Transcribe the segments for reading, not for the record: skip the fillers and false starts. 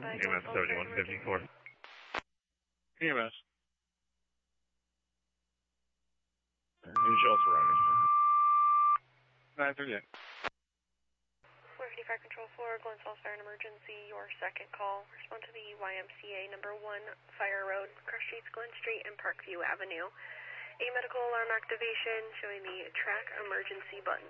EMS 7154. EMS. Who's also running? 938. 455 Control 4, Glens Falls Fire and Emergency, your second call. Respond to the YMCA number 1 Fire Road, Cross Streets, Glen Street, and Parkview Avenue. A medical alarm activation showing the track emergency button.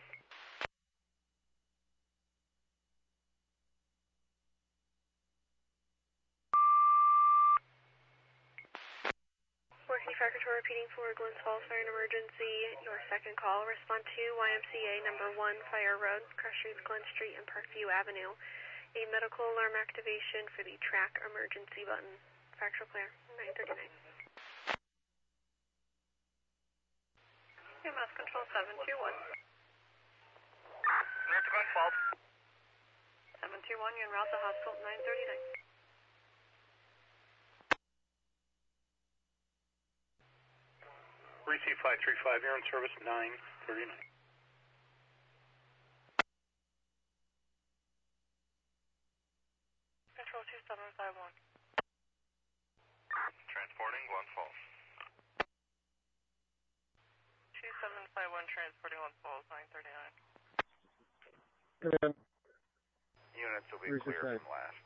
455 Control repeating for Glens Falls Fire and Emergency, your second call. Respond to YMCA number 1 Fire Road, Cross Streets, Glen Street, and Parkview Avenue. A medical alarm activation for the track emergency button. Factual clear, 939. EMS Control 721. North to Glens Falls. 721, you're en route to hospital 939. Receive 535, you're in service 939. Control 2751. Transporting Glens Falls. 2751 transporting Glens Falls 939. Come in. Units will be Receive clear five. from last.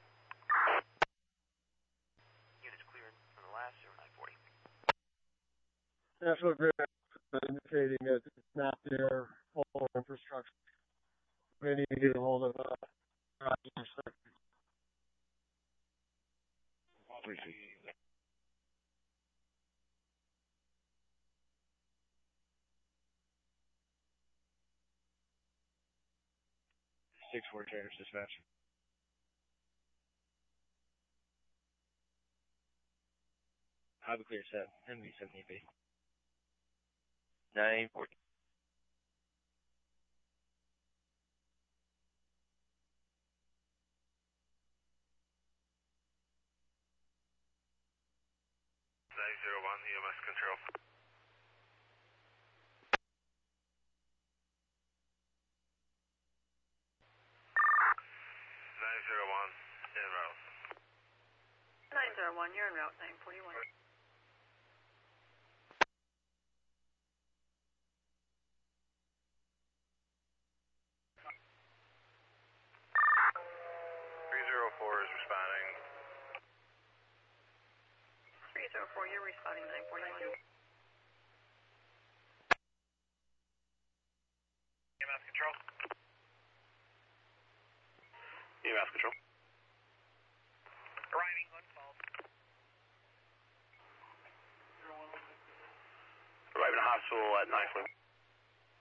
Units cleared from the last 0940. National Grid indicating that it's not their whole infrastructure. We need to get a hold of Roger. 6-4 trainers dispatch. Have a clear set. MV-70B. 940. EMS Control. En route. 901, you're en route 941. Is responding. 304, you're responding 941. EMS Control. EMS Control. Arriving, Glens Falls. Arriving to hospital at 941.